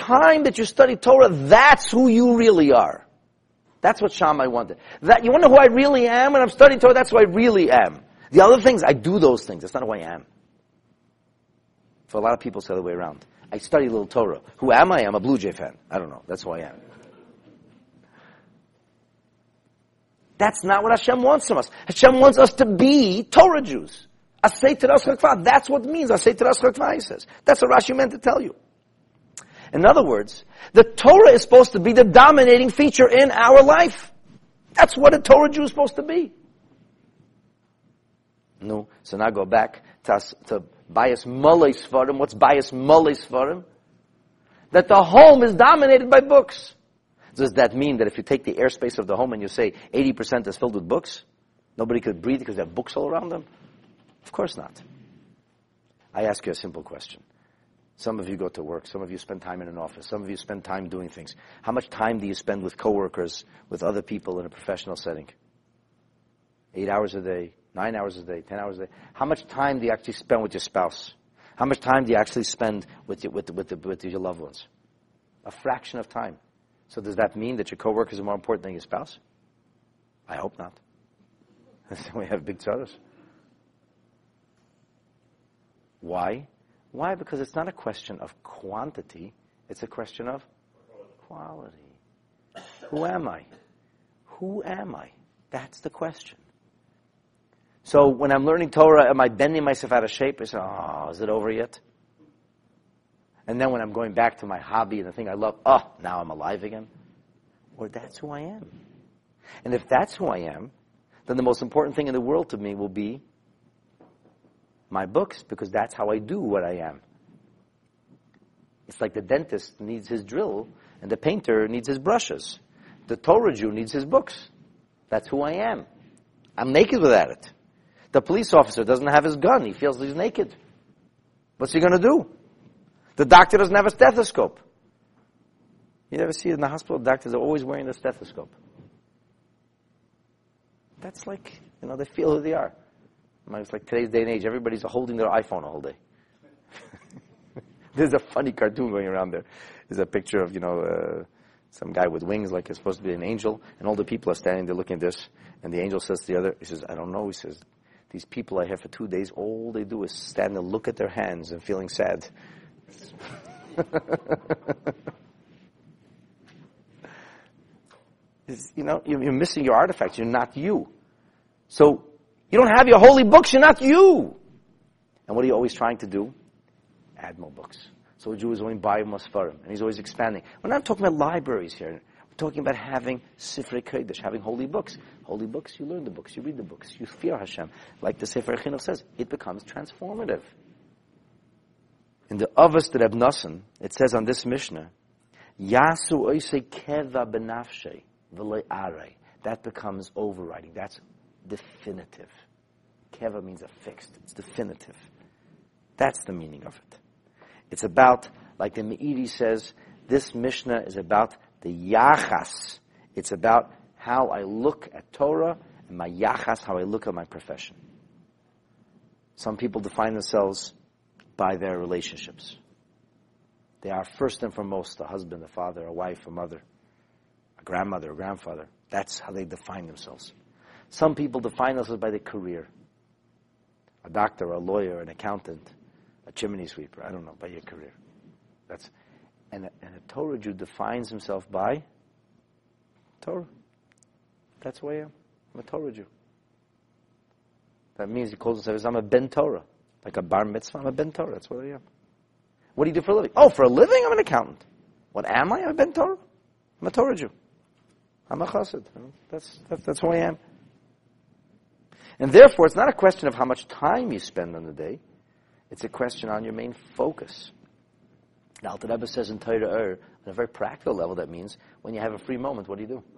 time that you study Torah, that's who you really are. That's what Shammai wanted. That, you want to know who I really am when I'm studying Torah? That's who I really am. The other things, I do those things. That's not who I am. For a lot of people, it's the other way around. I study a little Torah. Who am I? I'm a Blue Jay fan. I don't know. That's who I am. That's not what Hashem wants from us. Hashem wants us to be Torah Jews. Asay Teras Chakva. That's what it means. Asay Teras Chakva, he says. That's what Rashi meant to tell you. In other words, the Torah is supposed to be the dominating feature in our life. That's what a Torah Jew is supposed to be. No. So now go back to Bias Malay Sfarim. What's Bias Malay Sfarim? That the home is dominated by books. Does that mean that if you take the airspace of the home and you say 80% is filled with books, nobody could breathe because they have books all around them? Of course not. I ask you a simple question. Some of you go to work. Some of you spend time in an office. Some of you spend time doing things. How much time do you spend with coworkers, with other people in a professional setting? 8 hours a day, 9 hours a day, 10 hours a day. How much time do you actually spend with your spouse? How much time do you actually spend with your loved ones? A fraction of time. So does that mean that your coworkers are more important than your spouse? I hope not. We have big tzaras. Why? Why? Because it's not a question of quantity. It's a question of quality. Who am I? Who am I? That's the question. So when I'm learning Torah, am I bending myself out of shape? I say, is it over yet? And then when I'm going back to my hobby and the thing I love, now I'm alive again. Or that's who I am. And if that's who I am, then the most important thing in the world to me will be my books, because that's how I do what I am. It's like the dentist needs his drill and the painter needs his brushes. The Torah Jew needs his books. That's who I am. I'm naked without it. The police officer doesn't have his gun. He feels he's naked. What's he going to do? The doctor doesn't have a stethoscope. You ever see in the hospital, doctors are always wearing the stethoscope. That's like, they feel who they are. It's like today's day and age, everybody's holding their iPhone all day. There's a funny cartoon going around there. There's a picture of, some guy with wings like it's supposed to be an angel, and all the people are standing there looking at this, and the angel says to the other, he says, I don't know, he says, these people I have for 2 days, all they do is stand and look at their hands and feeling sad. You're missing your artifacts. You're not you. So, you don't have your holy books. You're not you. And what are you always trying to do? Add more books. So a Jew is only buying more Sfarim, and he's always expanding. We're not talking about libraries here. We're talking about having Sifrei Kodesh, having holy books. Holy books, you learn the books, you read the books, you fear Hashem. Like the Sefer Chinuch says, it becomes transformative. In the Avos de Reb Nosson, it says on this Mishnah, Yasu oisei keva benafshei v'lo arei. That becomes overriding. That's definitive. Keva means affixed. It's definitive. That's the meaning of it. It's about, like the Meiri says, this Mishnah is about the yachas. It's about how I look at Torah and my yachas, how I look at my profession. Some people define themselves by their relationships. They are first and foremost a husband, a father, a wife, a mother, a grandmother, a grandfather. That's how they define themselves. Some people define themselves by their career. A doctor, a lawyer, an accountant, a chimney sweeper. I don't know, by your career. And a Torah Jew defines himself by Torah. That's who I am. I'm a Torah Jew. That means he calls himself, I'm a Ben Torah. Like a bar mitzvah, I'm a Ben Torah. That's what I am. What do you do for a living? Oh, for a living, I'm an accountant. What am I? I'm a Ben Torah. I'm a Torah Jew. I'm a chassid. That's who I am. And therefore, it's not a question of how much time you spend on the day. It's a question on your main focus. The Alter Rebbe says in Torah on a very practical level, that means when you have a free moment, what do you do?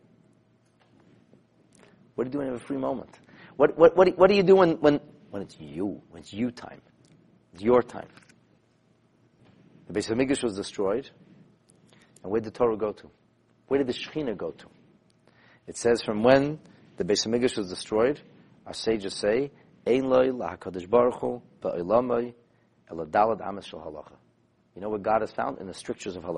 What do you do when you have a free moment? What do you do when it's you? When it's you time? It's your time. The Beis HaMikdash was destroyed. And where did the Torah go to? Where did the Shekhinah go to? It says from when the Beis HaMikdash was destroyed, our sages say, Ein loy lahakadosh baruch hu ba'olamai ela dalad ames shel halacha. You know where God is found? In the strictures of halacha.